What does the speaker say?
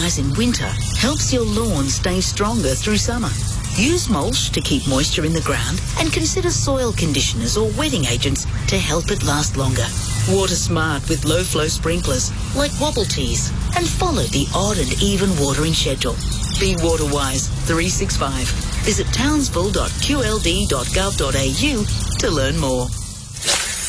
dries in winter helps your lawn stay stronger through summer. Use mulch to keep moisture in the ground and consider soil conditioners or wetting agents to help it last longer. Water smart with low-flow sprinklers like Wobble Tees and follow the odd and even watering schedule. Be Waterwise 365. Visit townsville.qld.gov.au to learn more.